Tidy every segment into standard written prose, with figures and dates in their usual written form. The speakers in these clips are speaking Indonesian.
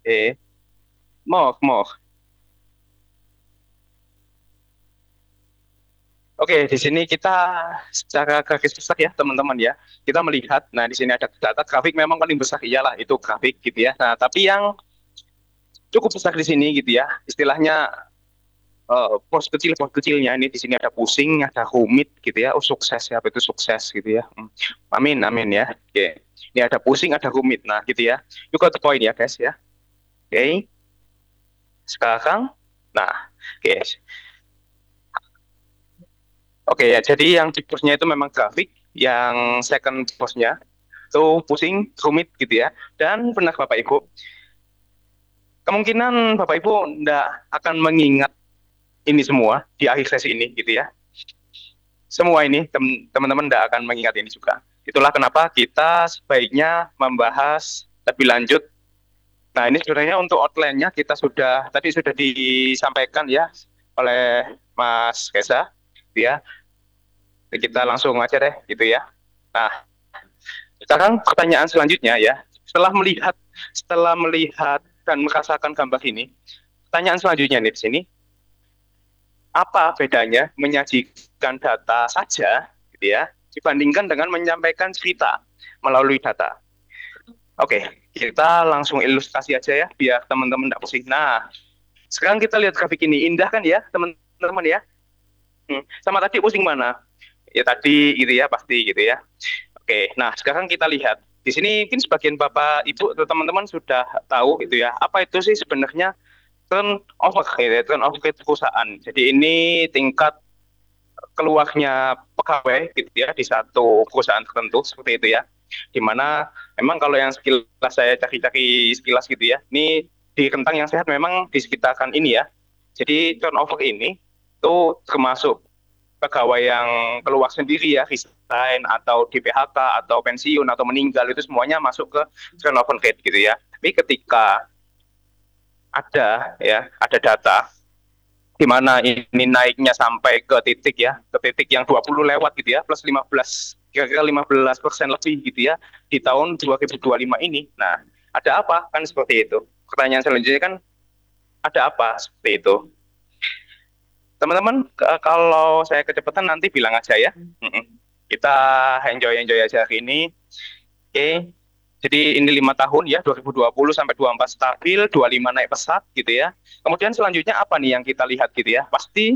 Eh, mau. Oke, di sini kita secara grafis besar ya, teman-teman ya. Kita melihat, nah di sini ada data grafik memang paling besar, iyalah itu grafik gitu ya. Nah, tapi yang cukup besar di sini gitu ya, istilahnya pos kecilnya ini di sini ada pusing, ada rumit gitu ya. Oh sukses ya, apa itu sukses gitu ya. Amin, amin ya. Oke, ini ada pusing, ada rumit. Nah gitu ya. You got the point ya guys ya. Oke, sekarang, nah, oke, oke ya. Jadi yang di posnya itu memang grafik, yang second posnya itu pusing, rumit gitu ya. Dan benar Bapak Ibu, kemungkinan Bapak Ibu tidak akan mengingat ini semua di akhir sesi ini gitu ya. Semua ini teman-teman tidak akan mengingat ini juga. Itulah kenapa kita sebaiknya membahas lebih lanjut. Nah ini sebenarnya untuk outline-nya kita tadi sudah disampaikan ya oleh Mas Kesa, gitu ya. Kita langsung aja deh gitu ya. Nah sekarang pertanyaan selanjutnya ya. Setelah melihat dan merasakan gambar ini, pertanyaan selanjutnya nih di sini, apa bedanya menyajikan data saja gitu ya dibandingkan dengan menyampaikan cerita melalui data. Oke, kita langsung ilustrasi aja ya biar teman-teman tidak pusing. Nah, sekarang kita lihat grafik ini indah kan ya teman-teman ya. Sama tadi pusing mana? Ya tadi gitu ya pasti gitu ya. Oke, nah sekarang kita lihat di sini mungkin sebagian bapak ibu atau teman-teman sudah tahu gitu ya apa itu sih sebenarnya turnover gitu ya, turnover rate perusahaan. Jadi ini tingkat keluarnya pegawai gitu ya di satu perusahaan tertentu seperti itu ya. Dimana memang kalau yang sekilas saya cari-cari sekilas gitu ya, ini di rentang yang sehat memang di sekitaran ini ya. Jadi turnover ini itu termasuk pegawai yang keluar sendiri ya, resign atau di PHK atau pensiun atau meninggal itu semuanya masuk ke turnover rate gitu ya. Tapi ketika ada data di mana ini naiknya sampai ke titik ya, ke titik yang 20 lewat gitu ya, plus 15, kira-kira 15% lebih gitu ya, di tahun 2025 ini. Nah, ada apa? Kan seperti itu. Pertanyaan selanjutnya kan, ada apa seperti itu? Teman-teman, kalau saya kecepatan nanti bilang aja ya. Kita enjoy-enjoy aja hari ini. Oke, jadi ini 5 tahun ya, 2020 sampai 24 stabil, 25 naik pesat gitu ya. Kemudian selanjutnya apa nih yang kita lihat gitu ya? Pasti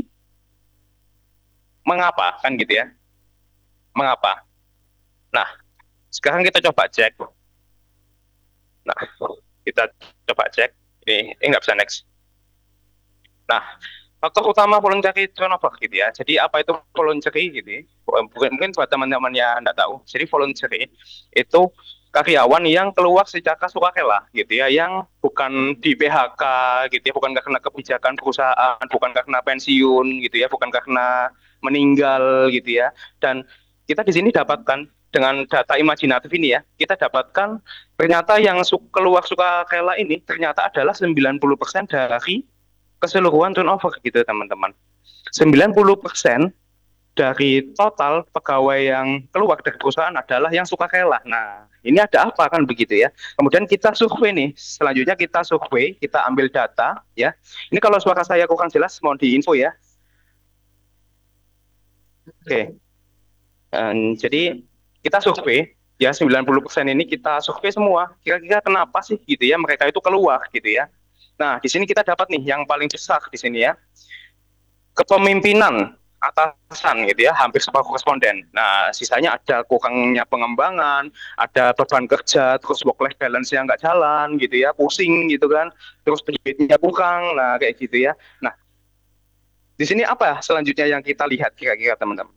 mengapa kan gitu ya? Mengapa? Nah, sekarang kita coba cek. Nah, kita coba cek. Ini nggak bisa next. Nah, faktor utama voluntary turnover gitu ya. Jadi apa itu voluntary gitu ya? Mungkin buat teman-teman yang nggak tahu. Jadi voluntary itu karyawan yang keluar secara sukarela gitu ya, yang bukan di PHK gitu ya, bukan karena kebijakan perusahaan, bukan karena pensiun gitu ya, bukan karena meninggal gitu ya. Dan kita di sini dapatkan dengan data imajinatif ini ya, kita dapatkan ternyata yang keluar sukarela ini ternyata adalah 90% dari keseluruhan turnover gitu teman-teman. 90% dari total pegawai yang keluar dari perusahaan adalah yang sukarela. Nah, ini ada apa kan begitu ya. Kemudian kita survei nih. Selanjutnya kita survei, kita ambil data ya. Ini kalau suara saya kurang jelas mohon diinfo ya. Oke. Jadi kita survei ya 90% ini kita survei semua. Kira-kira kenapa sih gitu ya mereka itu keluar gitu ya. Nah, di sini kita dapat nih yang paling besar di sini ya. Kepemimpinan atasan gitu ya, hampir separuh responden. Nah, sisanya ada kurangnya pengembangan, ada beban kerja, terus work life balance yang nggak jalan gitu ya, pusing gitu kan, terus duitnya kurang, nah kayak gitu ya. Nah, di sini apa selanjutnya yang kita lihat kira-kira teman-teman?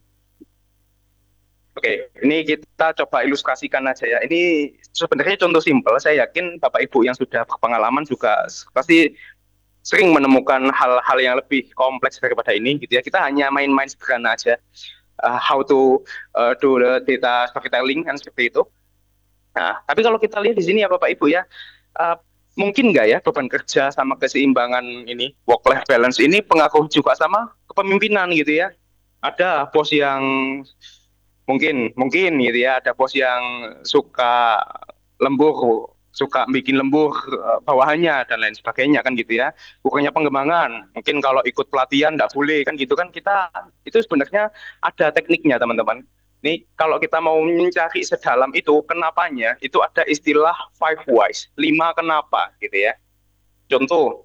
Oke, ini kita coba ilustrasikan aja ya. Ini sebenarnya contoh simpel. Saya yakin Bapak Ibu yang sudah berpengalaman juga pasti sering menemukan hal-hal yang lebih kompleks daripada ini gitu ya. Kita hanya main-main sederhana aja, how to do the data storytelling kan seperti itu. Nah, tapi kalau kita lihat di sini ya Bapak Ibu ya, uh, mungkin nggak ya beban kerja sama keseimbangan ini work life balance ini pengaruh juga sama kepemimpinan gitu ya. Ada bos yang mungkin mungkin gitu ya, ada bos yang suka lembur suka bikin lembur bawahannya dan lain sebagainya kan gitu ya. Bukannya pengembangan, mungkin kalau ikut pelatihan nggak boleh kan gitu kan, kita itu sebenarnya ada tekniknya teman-teman. Nih kalau kita mau mencari sedalam itu kenapanya, itu ada istilah five whys, 5 kenapa gitu ya. Contoh,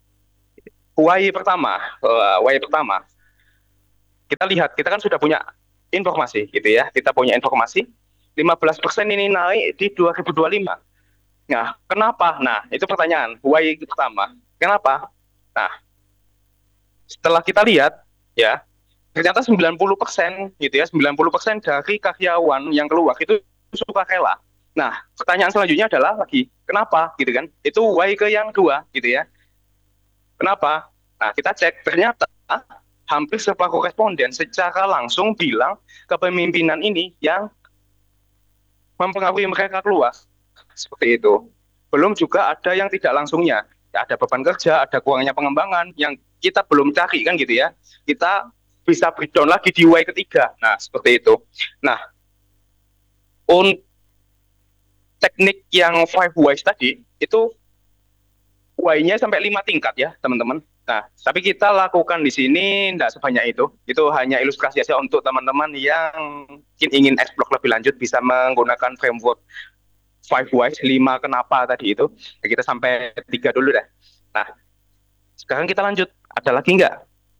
why pertama kita lihat, kita kan sudah punya informasi gitu ya, kita punya informasi 15% ini naik di 2025. Nah, kenapa? Nah, itu pertanyaan. Why pertama. Kenapa? Nah, setelah kita lihat, ya, ternyata 90% gitu ya, 90% dari karyawan yang keluar itu suka rela. Nah, pertanyaan selanjutnya adalah lagi, kenapa? Gitu kan? Itu why ke yang dua, gitu ya. Kenapa? Nah, kita cek, ternyata hampir separuh responden secara langsung bilang kepemimpinan ini yang mempengaruhi mereka keluar. Seperti itu. Belum juga ada yang tidak langsungnya. Ya, ada beban kerja, ada kurangnya pengembangan yang kita belum cari kan gitu ya. Kita bisa breakdown lagi di Y ketiga. Nah, seperti itu. Nah, untuk teknik yang 5 Whys tadi, itu Y-nya sampai 5 tingkat ya, teman-teman. Nah, tapi kita lakukan di sini tidak sebanyak itu. Itu hanya ilustrasi saja untuk teman-teman yang ingin explore lebih lanjut, bisa menggunakan framework 5 Whys, 5 kenapa tadi itu. Kita sampai 3 dulu dah. Nah, sekarang kita lanjut. Ada lagi nggak?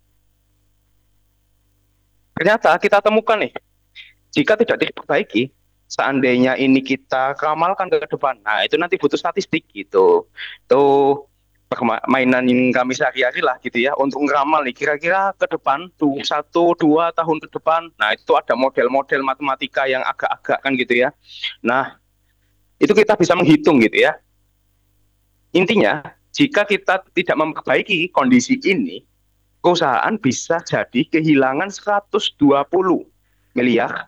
Ternyata kita temukan nih, jika tidak diperbaiki, seandainya ini kita ramalkan ke depan, nah itu nanti butuh statistik gitu. Itu permainan yang kami sehari-hari lah gitu ya, untuk ngeramal nih kira-kira ke depan tuh 1-2 tahun ke depan. Nah itu ada model-model matematika yang agak-agak kan gitu ya. Nah itu kita bisa menghitung gitu ya. Intinya jika kita tidak memperbaiki kondisi ini, perusahaan bisa jadi kehilangan 120 miliar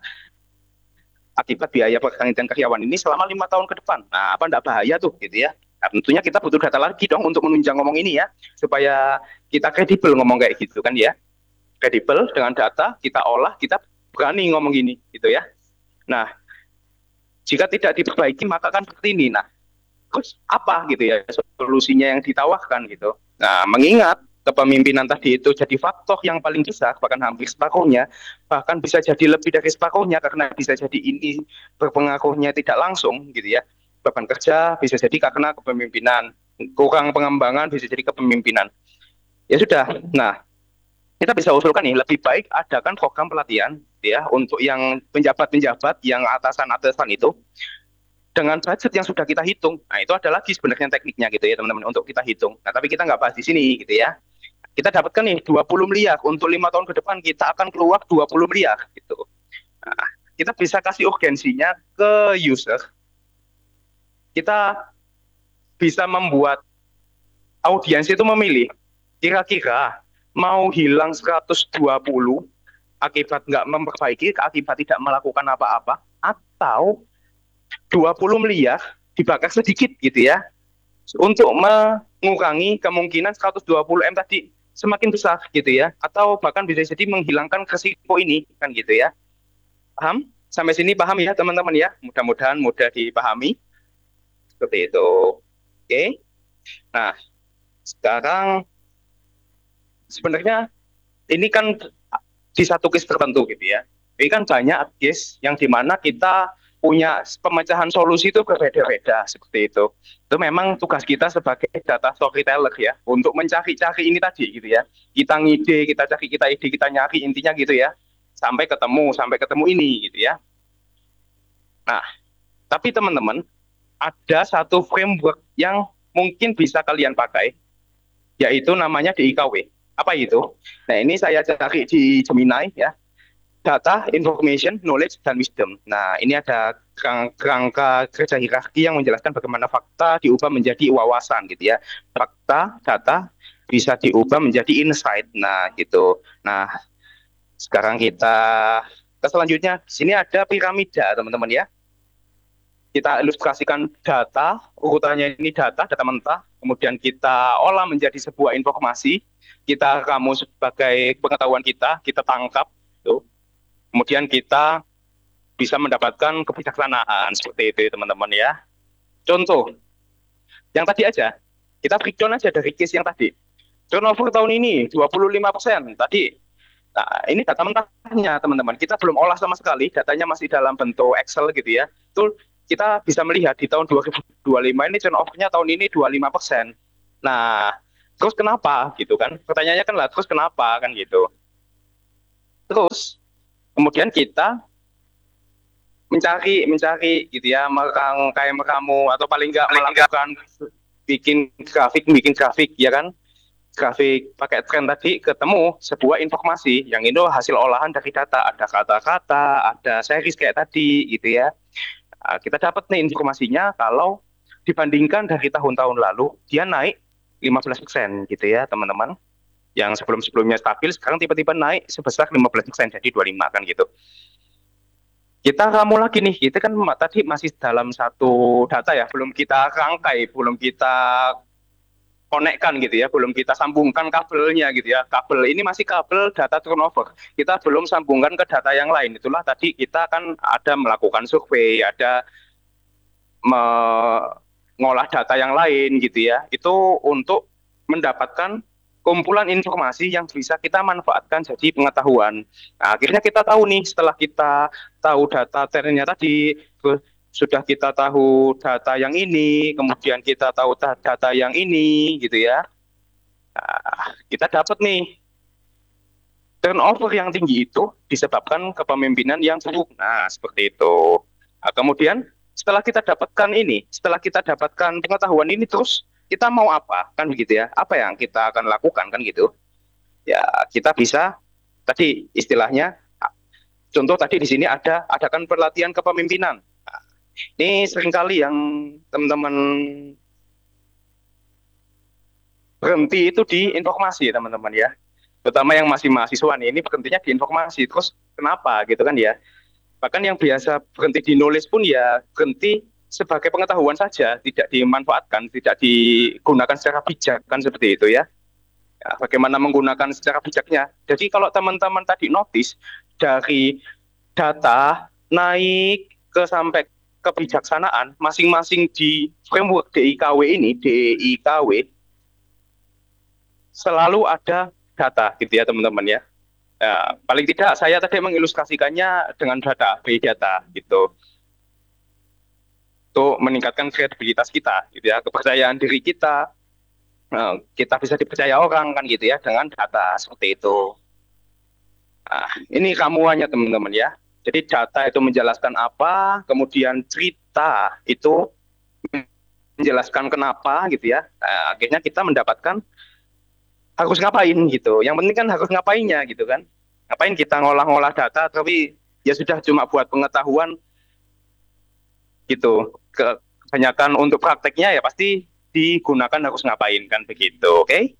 akibat biaya pergantian karyawan ini selama 5 tahun ke depan. Nah, apa enggak bahaya tuh gitu ya? Nah, tentunya kita butuh data lagi dong untuk menunjang ngomong ini ya, supaya kita kredibel ngomong kayak gitu kan ya. Kredibel dengan data, kita olah, kita berani ngomong gini gitu ya. Nah, jika tidak diperbaiki maka kan seperti ini. Nah, terus apa gitu ya solusinya yang ditawarkan gitu. Nah, mengingat kepemimpinan tadi itu jadi faktor yang paling besar, bahkan hampir separuhnya, bahkan bisa jadi lebih dari separuhnya, karena bisa jadi ini berpengaruhnya tidak langsung gitu ya. Beban kerja bisa jadi karena kepemimpinan, kurang pengembangan bisa jadi kepemimpinan. Ya sudah. Nah, kita bisa usulkan nih, lebih baik adakan program pelatihan ya untuk yang penjabat-penjabat yang atasan-atasan itu dengan budget yang sudah kita hitung. Nah, itu ada lagi sebenarnya tekniknya gitu ya, teman-teman, untuk kita hitung. Nah, tapi kita nggak bahas di sini gitu ya. Kita dapatkan nih 20 miliar untuk 5 tahun ke depan, kita akan keluar 20 miliar gitu. Nah, kita bisa kasih urgensinya ke user. Kita bisa membuat audiens itu memilih kira-kira mau hilang 120 akibat nggak memperbaiki, akibat tidak melakukan apa-apa, atau 20 miliar dibakar sedikit gitu ya, untuk mengurangi kemungkinan 120 M tadi semakin besar gitu ya, atau bahkan bisa jadi menghilangkan resiko ini kan gitu ya. Paham? Sampai sini paham ya teman-teman ya? Mudah-mudahan mudah dipahami seperti itu. Oke. Nah, sekarang sebenarnya ini kan di satu case tertentu gitu ya. Ini kan banyak case yang dimana kita punya pemecahan solusi itu berbeda-beda seperti itu. Itu memang tugas kita sebagai data storyteller ya, untuk mencari-cari ini tadi gitu ya. Kita ngide, kita cari, kita ide, kita nyari intinya gitu ya. Sampai ketemu ini gitu ya. Nah, tapi teman-teman, ada satu framework yang mungkin bisa kalian pakai, yaitu namanya DIKW. Apa itu? Nah, ini saya cari di Gemini ya. Data, information, knowledge, dan wisdom. Nah, ini ada kerangka kerja hierarki yang menjelaskan bagaimana fakta diubah menjadi wawasan gitu ya. Fakta, data bisa diubah menjadi insight. Nah, gitu. Nah, sekarang kita ke selanjutnya. Di sini ada piramida, teman-teman ya. Kita ilustrasikan data, urutannya ini data mentah, kemudian kita olah menjadi sebuah informasi, kita kamu sebagai pengetahuan kita tangkap, tuh. Kemudian kita bisa mendapatkan kebijaksanaan seperti itu teman-teman ya. Contoh, yang tadi aja, kita breakdown aja dari case yang tadi. Turnover tahun ini 25%. Tadi, nah, ini data mentahnya teman-teman. Kita belum olah sama sekali, datanya masih dalam bentuk Excel gitu ya. Itu kita bisa melihat di tahun 2025 ini turnovernya tahun ini 25%. Nah, terus kenapa gitu kan? Pertanyaannya kan lah, terus kenapa kan gitu. Terus kemudian kita mencari gitu ya, merangkai meramu atau paling enggak melakukan bikin grafik ya kan, grafik pakai tren tadi, ketemu sebuah informasi yang itu hasil olahan dari data, ada kata-kata, ada series kayak tadi gitu ya. Nah, kita dapat nih informasinya kalau dibandingkan dari tahun-tahun lalu dia naik 15% gitu ya teman-teman. Yang sebelum-sebelumnya stabil sekarang tiba-tiba naik sebesar 15%, jadi 25 kan gitu. Kita ramu lagi nih, kita kan tadi masih dalam satu data ya, belum kita rangkai, belum kita konekkan gitu ya, belum kita sambungkan kabelnya gitu ya. Kabel ini masih kabel data turnover, kita belum sambungkan ke data yang lain. Itulah tadi kita kan ada melakukan survei, ada mengolah data yang lain gitu ya, itu untuk mendapatkan kumpulan informasi yang bisa kita manfaatkan jadi pengetahuan. Nah, akhirnya kita tahu nih, setelah kita tahu data trennya tadi, sudah kita tahu data yang ini, kemudian kita tahu data yang ini, gitu ya. Nah, kita dapat nih, turnover yang tinggi itu disebabkan kepemimpinan yang buruk. Nah, seperti itu. Nah, kemudian setelah kita dapatkan ini, setelah kita dapatkan pengetahuan ini, terus kita mau apa kan begitu ya, apa yang kita akan lakukan kan gitu ya. Kita bisa tadi istilahnya, contoh tadi di sini adakan pelatihan kepemimpinan. Nah, ini seringkali yang teman-teman berhenti itu di informasi teman-teman ya, terutama yang masih mahasiswa nih, ini berhentinya di informasi. Terus kenapa gitu kan ya, bahkan yang biasa berhenti di nulis pun ya berhenti sebagai pengetahuan saja, tidak dimanfaatkan, tidak digunakan secara bijak kan seperti itu ya. Ya, bagaimana menggunakan secara bijaknya. Jadi kalau teman-teman tadi notice dari data naik ke sampai kebijaksanaan masing-masing di framework DIKW ini, DIKW selalu ada data gitu ya teman-teman ya. Ya, paling tidak saya tadi mengilustrasikannya dengan data, by data gitu, untuk meningkatkan kredibilitas kita gitu ya, kepercayaan diri kita. Kita bisa dipercaya orang kan gitu ya dengan data seperti itu. Nah, ini ramuannya teman-teman ya. Jadi data itu menjelaskan apa, kemudian cerita itu menjelaskan kenapa gitu ya. Nah, akhirnya kita mendapatkan harus ngapain gitu. Yang penting kan harus ngapainnya gitu kan. Ngapain kita ngolah-ngolah data tapi ya sudah cuma buat pengetahuan gitu. Kebanyakan untuk prakteknya ya pasti digunakan harus ngapain kan begitu, oke?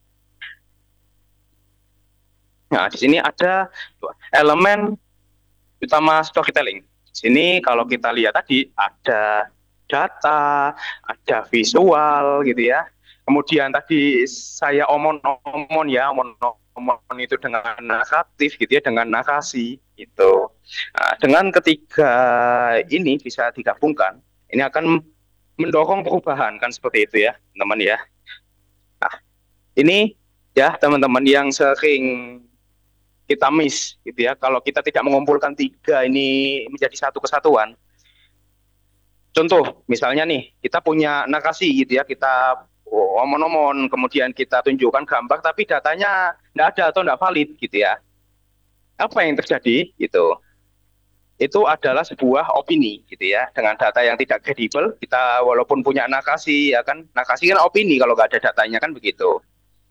Nah, di sini ada elemen utama storytelling. Di sini kalau kita lihat tadi ada data, ada visual gitu ya. Kemudian tadi saya omong-omong ya, omong-omong itu dengan naratif gitu ya, dengan narasi gitu. Nah, dengan ketiga ini bisa digabungkan, ini akan mendorong perubahan kan seperti itu ya, teman-teman ya. Nah, ini ya teman-teman yang sering kita miss gitu ya, kalau kita tidak mengumpulkan tiga ini menjadi satu kesatuan. Contoh misalnya nih, kita punya narasi gitu ya, kita omon-omon, kemudian kita tunjukkan gambar tapi datanya tidak ada atau tidak valid gitu ya. Apa yang terjadi gitu? Itu adalah sebuah opini gitu ya, dengan data yang tidak kredibel. Kita walaupun punya narasi ya kan, narasi kan opini kalau nggak ada datanya kan begitu.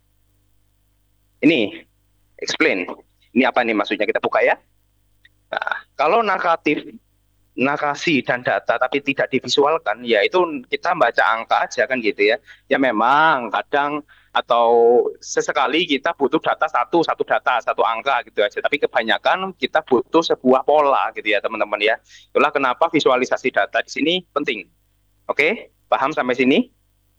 Ini explain, ini apa nih maksudnya, kita buka ya. Nah, kalau narasi dan data tapi tidak divisualkan, ya itu kita baca angka aja kan gitu ya. Ya memang kadang atau sesekali kita butuh data satu data, satu angka gitu aja. Tapi kebanyakan kita butuh sebuah pola gitu ya teman-teman ya. Itulah kenapa visualisasi data di sini penting. Oke, paham sampai sini?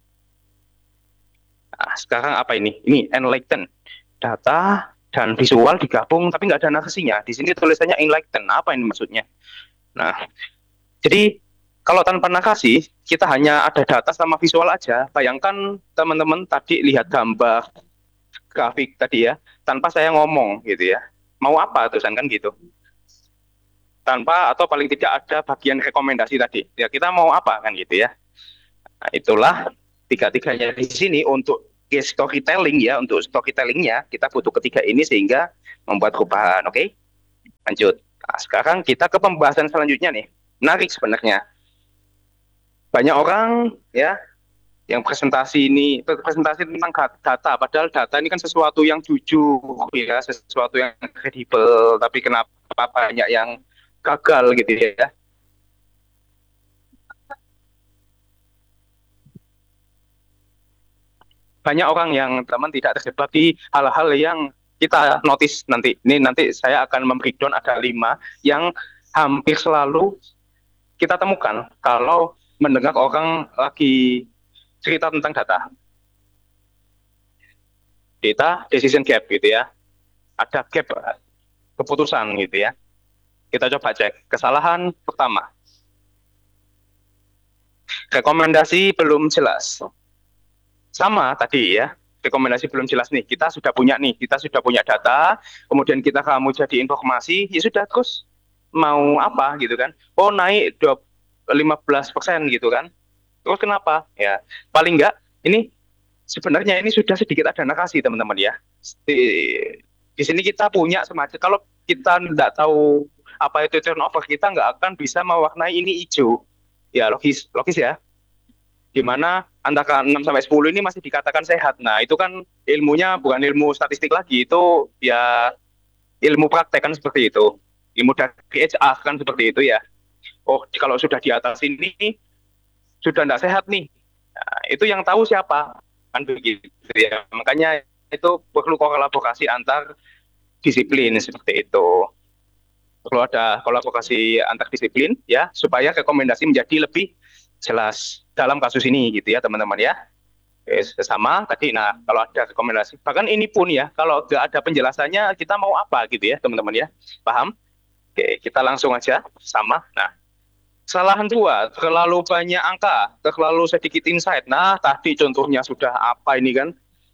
Nah, sekarang apa ini? Ini enlighten. Data dan visual digabung tapi nggak ada narasinya. Di sini tulisannya enlighten. Apa ini maksudnya? Nah, jadi Kalau tanpa narasi, kita hanya ada data sama visual aja. Bayangkan teman-teman tadi lihat gambar grafik tadi ya, tanpa saya ngomong gitu ya. Mau apa terusan kan gitu. Tanpa atau paling tidak ada bagian rekomendasi tadi. Ya kita mau apa kan gitu ya. Nah, itulah tiga-tiganya di sini untuk storytelling ya, untuk storytellingnya kita butuh ketiga ini sehingga membuat perubahan. Oke, lanjut. Nah, sekarang kita ke pembahasan selanjutnya nih. Menarik sebenarnya. Banyak orang ya yang presentasi tentang data, padahal data ini kan sesuatu yang jujur ya, sesuatu yang kredibel, tapi kenapa banyak yang gagal gitu ya. Banyak orang yang teman tidak terjebak di hal-hal yang kita notice nanti. Ini nanti saya akan membreakdown ada 5 yang hampir selalu kita temukan kalau mendengar orang lagi cerita tentang data decision gap gitu ya. Ada gap keputusan gitu ya. Kita coba cek. Kesalahan pertama, rekomendasi belum jelas. Sama tadi ya, rekomendasi belum jelas nih. Kita sudah punya data, kemudian kamu jadi informasi, ya sudah terus mau apa gitu kan? Oh naik 15% gitu kan? Terus kenapa? Ya paling enggak ini sebenarnya ini sudah sedikit ada narasi teman-teman ya. Di, di sini kita punya semacam kalau kita tidak tahu apa itu turnover kita nggak akan bisa mewarnai ini hijau. Ya logis logis ya. Di mana antara 6 sampai 10 ini masih dikatakan sehat. Nah, itu kan ilmunya bukan ilmu statistik lagi, itu ya ilmu praktek kan seperti itu. Ilmu dari HR kan seperti itu ya. Oh, kalau sudah di atas ini sudah tidak sehat nih. Nah, itu yang tahu siapa? Kan begitu ya. Makanya itu perlu kolaborasi antar disiplin seperti itu. Perlu ada kolaborasi antar disiplin ya supaya rekomendasi menjadi lebih jelas dalam kasus ini gitu ya teman-teman ya. Oke, sama tadi. Nah, kalau ada rekomendasi, bahkan ini pun ya, kalau nggak ada penjelasannya, kita mau apa gitu ya, teman-teman ya. Paham? Oke, kita langsung aja sama. Nah, kesalahan dua, terlalu banyak angka, terlalu sedikit insight. Nah, tadi contohnya sudah apa ini kan?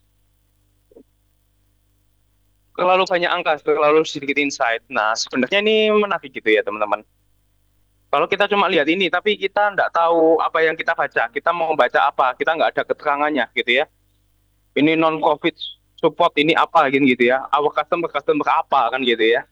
Terlalu banyak angka, terlalu sedikit insight. Nah, sebenarnya ini menarik gitu ya, teman-teman. Kalau kita cuma lihat ini, tapi kita nggak tahu apa yang kita baca. Kita mau baca apa, kita nggak ada keterangannya gitu ya. Ini non profit support ini apa gitu ya, our customer apa kan gitu ya.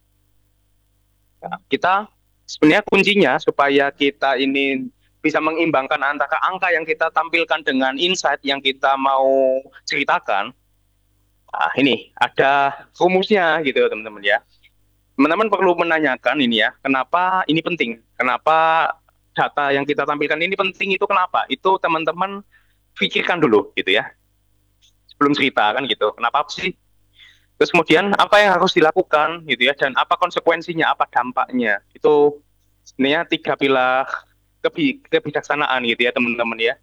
Nah, kita sebenarnya kuncinya supaya kita ini bisa mengimbangkan antara angka yang kita tampilkan dengan insight yang kita mau ceritakan. Nah, ini ada rumusnya gitu teman-teman ya. Teman-teman perlu menanyakan ini ya, kenapa ini penting, kenapa data yang kita tampilkan ini penting, itu kenapa, itu teman-teman pikirkan dulu gitu ya sebelum cerita kan gitu, kenapa sih. Terus kemudian apa yang harus dilakukan gitu ya, dan apa konsekuensinya, apa dampaknya. Itu sebenarnya 3 pilar kebijaksanaan gitu ya teman-teman ya.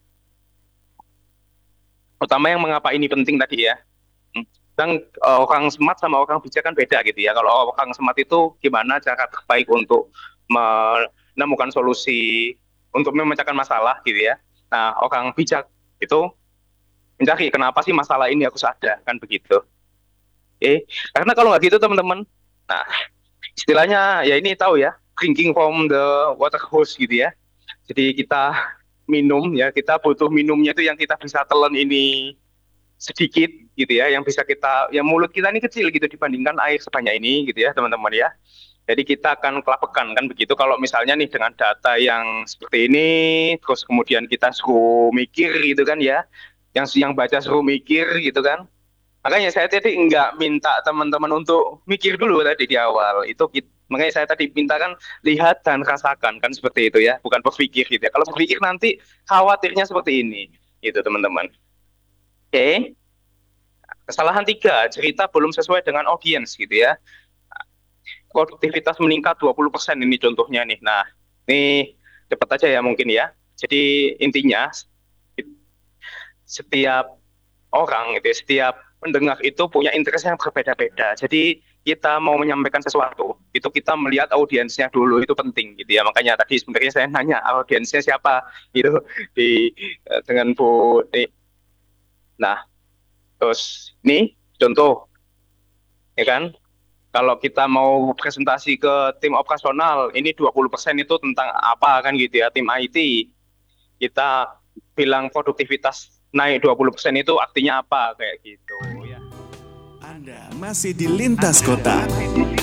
Utama yang mengapa ini penting tadi ya. Dan orang smart sama orang bijak kan beda gitu ya. Kalau orang smart itu gimana cara terbaik untuk menemukan solusi, untuk memecahkan masalah gitu ya. Nah, orang bijak itu mencari kenapa sih masalah ini harus ada, kan begitu. Karena kalau nggak gitu teman-teman, nah istilahnya ya ini tahu ya, drinking from the water hose gitu ya. Jadi kita minum ya, kita butuh minumnya itu yang kita bisa telan ini sedikit gitu ya, yang bisa kita, yang mulut kita ini kecil gitu dibandingkan air sebanyak ini gitu ya teman-teman ya. Jadi kita akan kelapekan kan begitu kalau misalnya nih dengan data yang seperti ini, terus kemudian kita suruh mikir gitu kan ya, yang baca suruh mikir gitu kan. Makanya saya tadi nggak minta teman-teman untuk mikir dulu tadi di awal. Makanya saya tadi minta kan lihat dan rasakan kan seperti itu ya, bukan berpikir gitu ya. Kalau berpikir nanti khawatirnya seperti ini, gitu teman-teman. Oke, kesalahan tiga, cerita belum sesuai dengan audiens gitu ya. Produktivitas meningkat 20% ini contohnya nih. Nah, ini cepat aja ya mungkin ya. Jadi intinya setiap orang gitu ya, setiap pendengar itu punya interest yang berbeda-beda. Jadi kita mau menyampaikan sesuatu, itu kita melihat audiensnya dulu, itu penting gitu ya. Makanya tadi sebenarnya saya nanya audiensnya siapa gitu di dengan Bu D. Nah, terus ini contoh ya kan, kalau kita mau presentasi ke tim operasional, ini 20% itu tentang apa kan gitu ya, tim IT. Kita bilang produktivitas naik 20% itu artinya apa kayak gitu ya. Anda masih di Lintas Kota.